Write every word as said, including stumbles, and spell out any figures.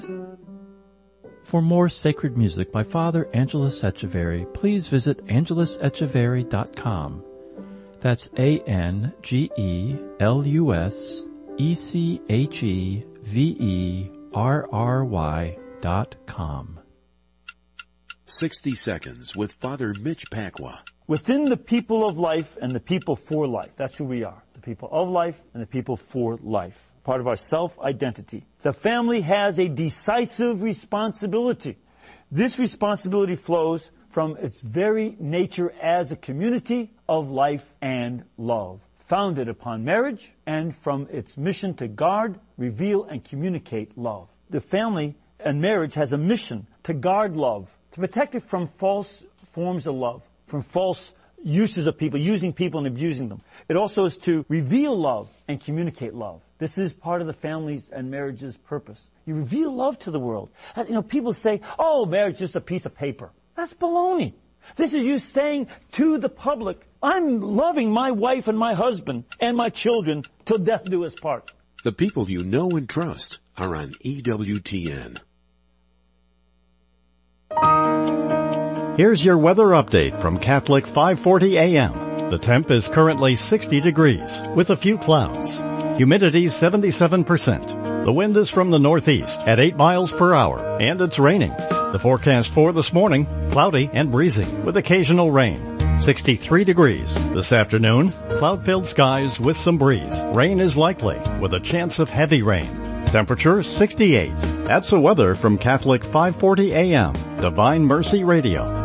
For more sacred music by Father Angelus Echeverry, please visit angelus echeverry dot com. That's A N G E L U S E C H E V E R R Y dot com. sixty seconds with Father Mitch Pacwa. Within the people of life and the people for life. That's who we are. The people of life and the people for life. Part of our self-identity. The family has a decisive responsibility. This responsibility flows from its very nature as a community of life and love, founded upon marriage and from its mission to guard, reveal, and communicate love. The family and marriage has a mission to guard love, to protect it from false forms of love, from false uses of people, using people and abusing them. It also is to reveal love and communicate love. This is part of the family's and marriage's purpose. You reveal love to the world. You know, people say, oh, marriage is just a piece of paper. That's baloney. This is you saying to the public, I'm loving my wife and my husband and my children till death do us part. The people you know and trust are on E W T N. Here's your weather update from Catholic five forty A M. The temp is currently sixty degrees with a few clouds. Humidity seventy-seven percent. The wind is from the northeast at eight miles per hour, and it's raining. The forecast for this morning, cloudy and breezy with occasional rain. sixty-three degrees. This afternoon, cloud-filled skies with some breeze. Rain is likely with a chance of heavy rain. Temperature sixty-eight. That's the weather from Catholic five forty A M, Divine Mercy Radio.